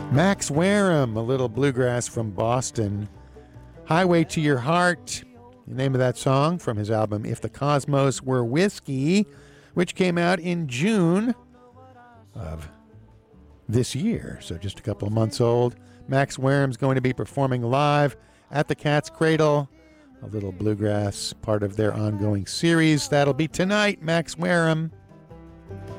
Max Wareham, a little bluegrass from Boston. Highway to Your Heart, the name of that song from his album If the Cosmos Were Whiskey, which came out in June of this year, so just a couple of months old. Max Wareham's going to be performing live at the Cat's Cradle, a little bluegrass part of their ongoing series. That'll be tonight, Max Wareham.